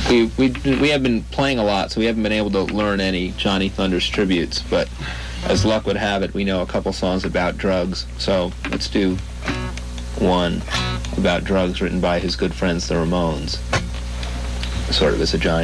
we have been playing a lot, so we haven't been able to learn any Johnny Thunders tributes, but as luck would have it, we know a couple songs about drugs, so let's do one about drugs written by his good friends, the Ramones, sort of as a Johnny